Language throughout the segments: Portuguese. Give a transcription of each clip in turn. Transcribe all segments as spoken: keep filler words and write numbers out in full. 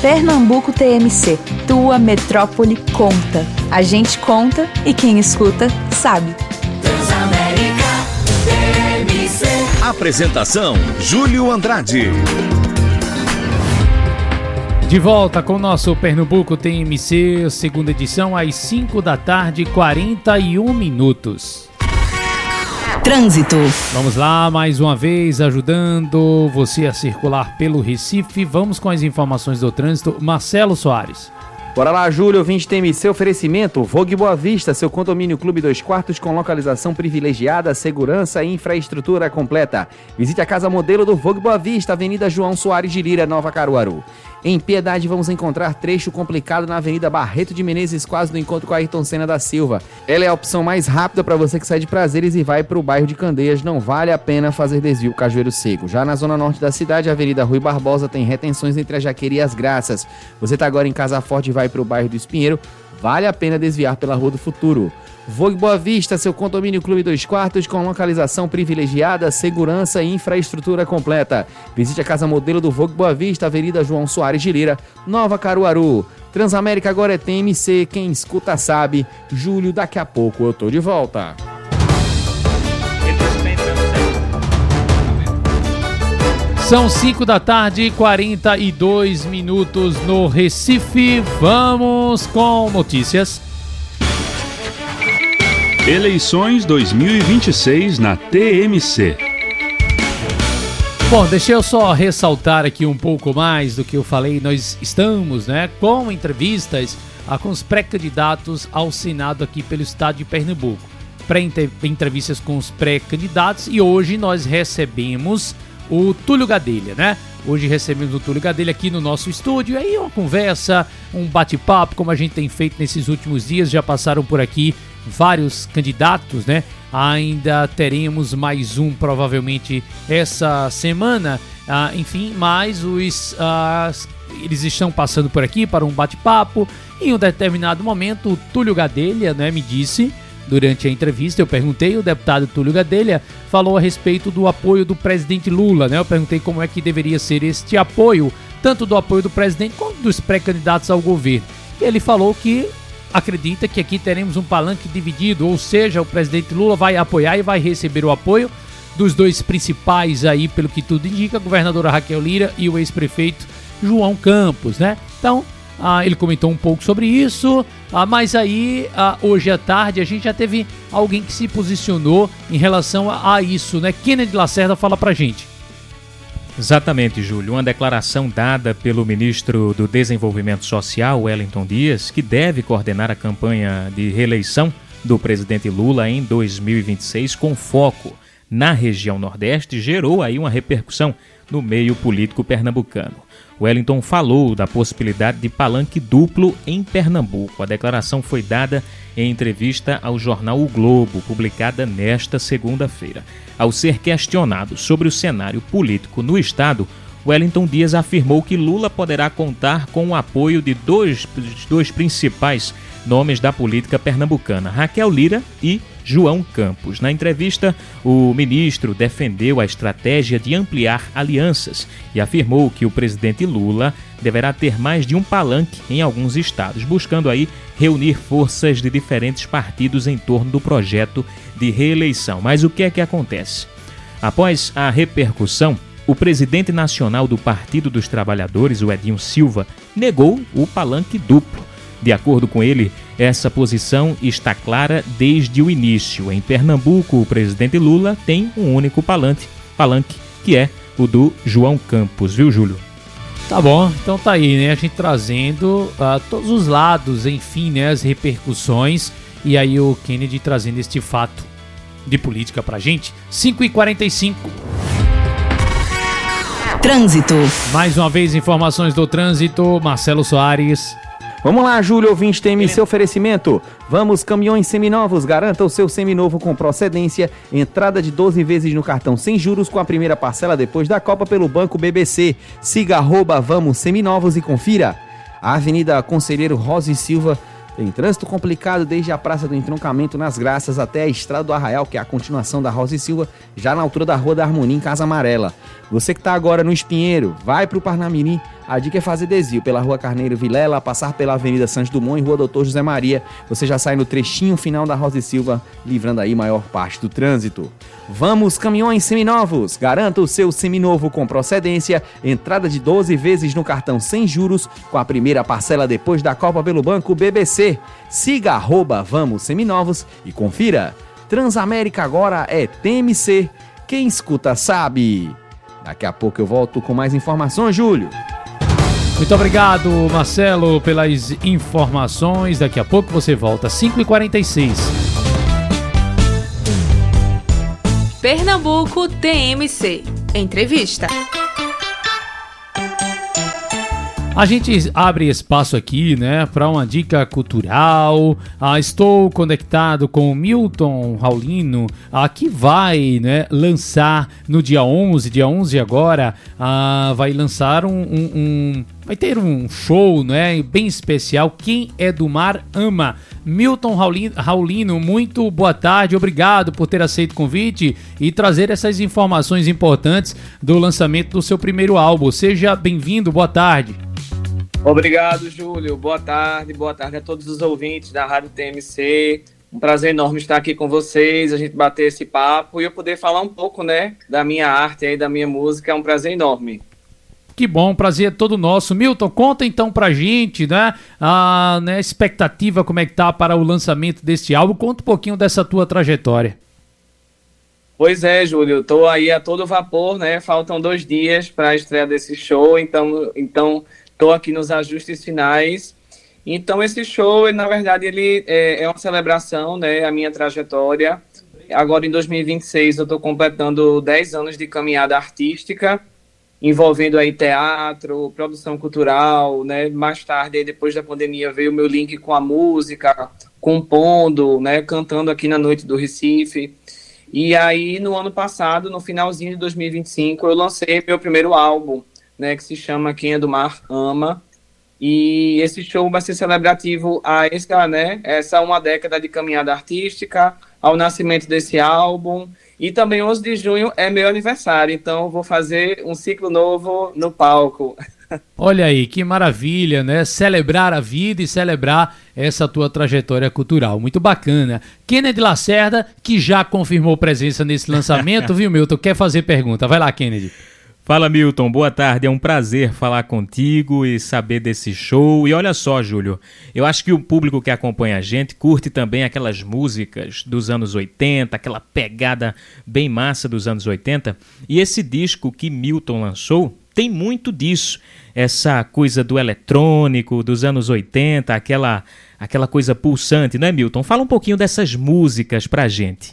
Pernambuco T M C, tua metrópole conta. A gente conta e quem escuta sabe. Transamérica T M C. Apresentação: Júlio Andrade. De volta com o nosso Pernambuco T M C, segunda edição, às cinco da tarde, quarenta e um minutos. Trânsito. Vamos lá, mais uma vez, ajudando você a circular pelo Recife. Vamos com as informações do trânsito. Marcelo Soares. Bora lá, Júlio, ouvinte T M C, oferecimento Vogue Boa Vista, seu condomínio clube dois quartos com localização privilegiada, segurança e infraestrutura completa. Visite a casa modelo do Vogue Boa Vista, Avenida João Soares de Lira, Nova Caruaru. Em Piedade vamos encontrar trecho complicado na Avenida Barreto de Menezes, quase no encontro com a Ayrton Senna da Silva. Ela é a opção mais rápida para você que sai de Prazeres e vai para o bairro de Candeias, não vale a pena fazer desvio Cajueiro Seco. Já na zona norte da cidade, a Avenida Rui Barbosa tem retenções entre a Jaqueira e as Graças. Você está agora em Casa Forte e vai para o bairro do Espinheiro, vale a pena desviar pela Rua do Futuro. Vogue Boa Vista, seu condomínio clube dois quartos com localização privilegiada, segurança e infraestrutura completa. Visite a casa modelo do Vogue Boa Vista, Avenida João Soares de Lira, Nova Caruaru. Transamérica agora é T M C, quem escuta sabe. Júlio, daqui a pouco eu tô de volta. São cinco da tarde, quarenta e dois minutos no Recife. Vamos com notícias. Eleições dois mil e vinte e seis na T M C. Bom, deixa eu só ressaltar aqui um pouco mais do que eu falei. Nós estamos, né, com entrevistas ah, com os pré-candidatos ao Senado aqui pelo estado de Pernambuco. Pré-entrevistas com os pré-candidatos e hoje nós recebemos o Túlio Gadelha, né? Hoje recebemos o Túlio Gadelha aqui no nosso estúdio. E aí uma conversa, um bate-papo, como a gente tem feito nesses últimos dias. Já passaram por aqui vários candidatos, né? Ainda teremos mais um provavelmente essa semana. Ah, enfim, mas os, ah, eles estão passando por aqui para um bate-papo. Em um determinado momento, o Túlio Gadelha, né, me disse... Durante a entrevista, eu perguntei, o deputado Túlio Gadelha falou a respeito do apoio do presidente Lula, né? Eu perguntei como é que deveria ser este apoio, tanto do apoio do presidente quanto dos pré-candidatos ao governo. E ele falou que acredita que aqui teremos um palanque dividido, ou seja, o presidente Lula vai apoiar e vai receber o apoio dos dois principais aí, pelo que tudo indica, a governadora Raquel Lira e o ex-prefeito João Campos, né? Então, Ah, ele comentou um pouco sobre isso, ah, mas aí ah, hoje à tarde a gente já teve alguém que se posicionou em relação a, a isso, né? Kennedy Lacerda fala pra gente. Exatamente, Júlio. Uma declaração dada pelo ministro do Desenvolvimento Social, Wellington Dias, que deve coordenar a campanha de reeleição do presidente Lula em dois mil e vinte e seis com foco na região Nordeste, gerou aí uma repercussão no meio político pernambucano. Wellington falou da possibilidade de palanque duplo em Pernambuco. A declaração foi dada em entrevista ao jornal O Globo, publicada nesta segunda-feira. Ao ser questionado sobre o cenário político no estado, Wellington Dias afirmou que Lula poderá contar com o apoio de dois, dois principais nomes da política pernambucana, Raquel Lira e João Campos. Na entrevista, o ministro defendeu a estratégia de ampliar alianças e afirmou que o presidente Lula deverá ter mais de um palanque em alguns estados, buscando aí reunir forças de diferentes partidos em torno do projeto de reeleição. Mas o que é que acontece? Após a repercussão, o presidente nacional do Partido dos Trabalhadores, o Edinho Silva, negou o palanque duplo. De acordo com ele, essa posição está clara desde o início. Em Pernambuco, o presidente Lula tem um único palanque, palanque que é o do João Campos, viu, Júlio? Tá bom, então tá aí, né? A gente trazendo uh, todos os lados, enfim, né? As repercussões. E aí o Kennedy trazendo este fato de política pra gente. cinco e quarenta e cinco. Trânsito. Mais uma vez, informações do trânsito. Marcelo Soares. Vamos lá, Júlio, ouvinte T M C, oferecimento. Vamos, caminhões seminovos, garanta o seu seminovo com procedência. Entrada de doze vezes no cartão sem juros com a primeira parcela depois da Copa pelo Banco B B C. Siga arroba Vamos Seminovos e confira. A Avenida Conselheiro Rosa e Silva tem trânsito complicado desde a Praça do Entroncamento nas Graças até a Estrada do Arraial, que é a continuação da Rosa e Silva, já na altura da Rua da Harmonia em Casa Amarela. Você que está agora no Espinheiro, vai para o Parnamirim. A dica é fazer desvio pela Rua Carneiro Vilela, passar pela Avenida Santos Dumont e Rua Doutor José Maria. Você já sai no trechinho final da Rosa e Silva, livrando aí maior parte do trânsito. Vamos, caminhões seminovos! Garanta o seu seminovo com procedência. Entrada de doze vezes no cartão sem juros, com a primeira parcela depois da Copa pelo Banco B B C. Siga arroba Vamos Seminovos e confira. Transamérica agora é T M C. Quem escuta sabe. Daqui a pouco eu volto com mais informações, Júlio. Muito obrigado, Marcelo, pelas informações. Daqui a pouco você volta, cinco e quarenta e seis. Pernambuco T M C. Entrevista. A gente abre espaço aqui, né, para uma dica cultural. Ah, estou conectado com o Milton Raulino, ah, que vai, né, lançar no dia onze, dia onze agora, ah, vai lançar um, um, um, vai ter um show, né, bem especial. Quem é do Mar ama. Milton Raulino, Raulino, muito boa tarde, obrigado por ter aceito o convite e trazer essas informações importantes do lançamento do seu primeiro álbum. Seja bem-vindo, boa tarde. Obrigado, Júlio. Boa tarde, boa tarde a todos os ouvintes da Rádio T M C. Um prazer enorme estar aqui com vocês, a gente bater esse papo e eu poder falar um pouco, né, da minha arte aí, da minha música. É um prazer enorme. Que bom, prazer é todo nosso. Milton, conta então pra gente, né, a né, expectativa, como é que tá para o lançamento deste álbum. Conta um pouquinho dessa tua trajetória. Pois é, Júlio, tô aí a todo vapor, né, faltam dois dias para a estreia desse show, então... então Estou aqui nos ajustes finais. Então, esse show, na verdade, ele é, é uma celebração, né, a minha trajetória. Agora, em dois mil e vinte e seis, eu estou completando dez anos de caminhada artística, envolvendo aí teatro, produção cultural, né. Mais tarde, aí, depois da pandemia, veio o meu link com a música, compondo, né, cantando aqui na Noite do Recife. E aí, no ano passado, no finalzinho de dois mil e vinte e cinco, eu lancei meu primeiro álbum, né, que se chama Quem é do Mar ama, e esse show vai ser celebrativo a essa, né, essa uma década de caminhada artística, ao nascimento desse álbum, e também onze de junho é meu aniversário, então vou fazer um ciclo novo no palco. Olha aí, que maravilha, né, celebrar a vida e celebrar essa tua trajetória cultural, muito bacana. Kennedy Lacerda, que já confirmou presença nesse lançamento, viu, Milton, quer fazer pergunta, vai lá, Kennedy. Fala, Milton, boa tarde, é um prazer falar contigo e saber desse show. E olha só, Júlio, eu acho que o público que acompanha a gente curte também aquelas músicas dos anos oitenta, aquela pegada bem massa dos anos oitenta. E esse disco que Milton lançou tem muito disso, essa coisa do eletrônico dos anos oitenta, aquela, aquela coisa pulsante, não é, Milton? Fala um pouquinho dessas músicas pra gente.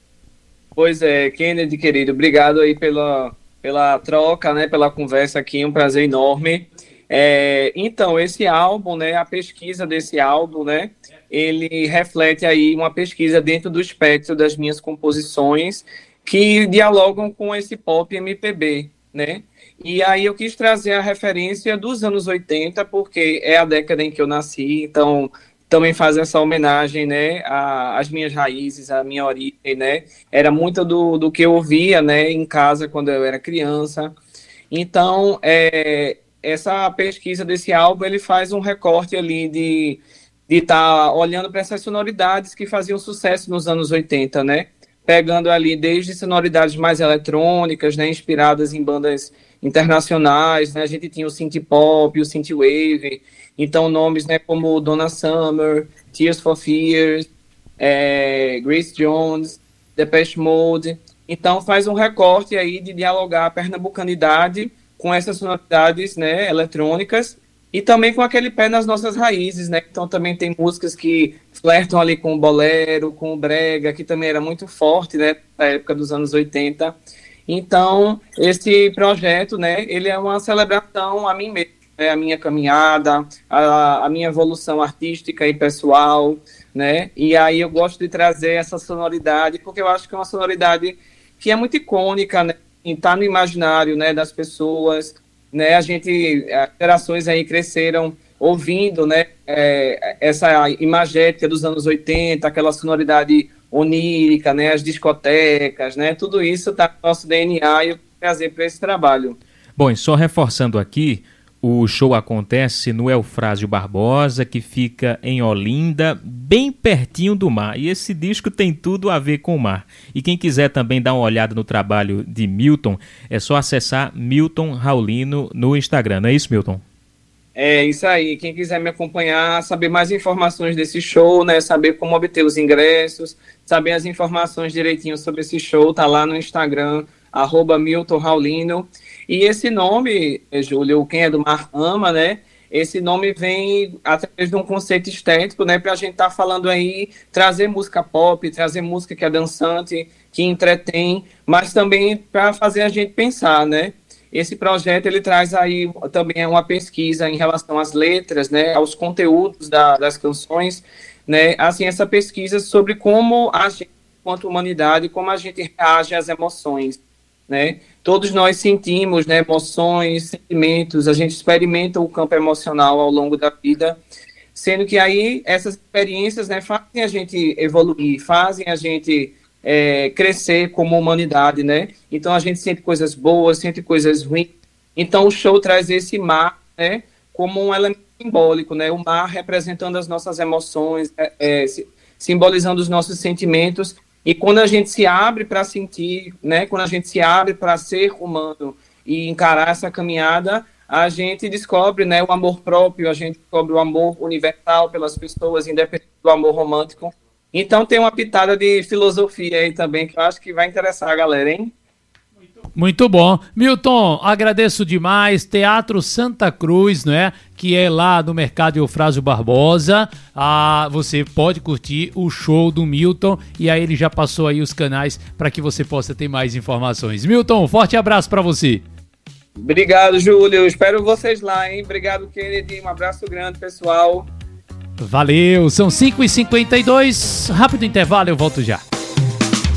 Pois é, Kennedy, querido, obrigado aí pela... pela troca, né, pela conversa aqui, um prazer enorme. É, então, esse álbum, né, a pesquisa desse álbum, né, ele reflete aí uma pesquisa dentro do espectro das minhas composições que dialogam com esse pop M P B, né, e aí eu quis trazer a referência dos anos oitenta, porque é a década em que eu nasci, então... também faz essa homenagem, né, às minhas raízes, à minha origem, né, era muito do, do que eu ouvia, né, em casa quando eu era criança. Então, é, essa pesquisa desse álbum, ele faz um recorte ali de de estar olhando para essas sonoridades que faziam sucesso nos anos oitenta, né, pegando ali desde sonoridades mais eletrônicas, né, inspiradas em bandas internacionais, né, a gente tinha o synth pop, o synth wave. Então, nomes, né, como Donna Summer, Tears for Fears, é, Grace Jones, Depeche Mode. Então, faz um recorte aí de dialogar a pernambucanidade com essas sonoridades, né, eletrônicas e também com aquele pé nas nossas raízes, né? Então, também tem músicas que flertam ali com o bolero, com o brega, que também era muito forte, né, na época dos anos oitenta. Então, esse projeto, né, ele é uma celebração a mim mesmo. É a minha caminhada, a, a minha evolução artística e pessoal, né? E aí eu gosto de trazer essa sonoridade, porque eu acho que é uma sonoridade que é muito icônica, né? Está no imaginário, né, das pessoas, né? A gente, as gerações aí cresceram ouvindo, né, é, essa imagética dos anos oitenta, aquela sonoridade onírica, né, as discotecas, né? Tudo isso está no nosso D N A e eu trazer para esse trabalho. Bom, e só reforçando aqui, o show acontece no Eufrásio Barbosa, que fica em Olinda, bem pertinho do mar. E esse disco tem tudo a ver com o mar. E quem quiser também dar uma olhada no trabalho de Milton, é só acessar Milton Raulino no Instagram. Não é isso, Milton? É isso aí. Quem quiser me acompanhar, saber mais informações desse show, né, saber como obter os ingressos, saber as informações direitinho sobre esse show, tá lá no Instagram, arroba Milton Raulino. E esse nome, Júlio, quem é do mar ama, né? Esse nome vem através de um conceito estético, né? Para a gente estar tá falando aí, trazer música pop, trazer música que é dançante, que entretém, mas também para fazer a gente pensar, né? Esse projeto, ele traz aí também uma pesquisa em relação às letras, né? Aos conteúdos da, das canções, né? Assim, essa pesquisa sobre como a gente, enquanto humanidade, como a gente reage às emoções, né? Todos nós sentimos, né, emoções, sentimentos, a gente experimenta o campo emocional ao longo da vida, sendo que aí essas experiências, né, fazem a gente evoluir, fazem a gente é, crescer como humanidade, né? Então a gente sente coisas boas, sente coisas ruins. Então o show traz esse mar, né, como um elemento simbólico, né? O mar representando as nossas emoções, é, é, simbolizando os nossos sentimentos. E quando a gente se abre para sentir, né, quando a gente se abre para ser humano e encarar essa caminhada, a gente descobre, né, o amor próprio, a gente descobre o amor universal pelas pessoas, independente do amor romântico. Então tem uma pitada de filosofia aí também, que eu acho que vai interessar a galera, hein? Muito bom. Milton, agradeço demais. Teatro Santa Cruz, né? Que é lá no Mercado Eufrásio Barbosa. Ah, você pode curtir o show do Milton e aí ele já passou aí os canais para que você possa ter mais informações. Milton, forte abraço para você. Obrigado, Júlio. Espero vocês lá, hein? Obrigado, Kennedy. Um abraço grande, pessoal. Valeu. São cinco e cinquenta e dois. Rápido intervalo, eu volto já.